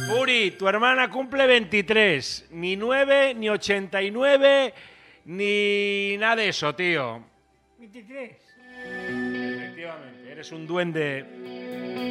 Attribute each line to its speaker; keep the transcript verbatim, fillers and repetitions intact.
Speaker 1: Furi, tu hermana cumple veintitrés. Ni nueve, ni ochenta y nueve, ni nada de eso, tío.
Speaker 2: veintitrés.
Speaker 1: Efectivamente, eres un duende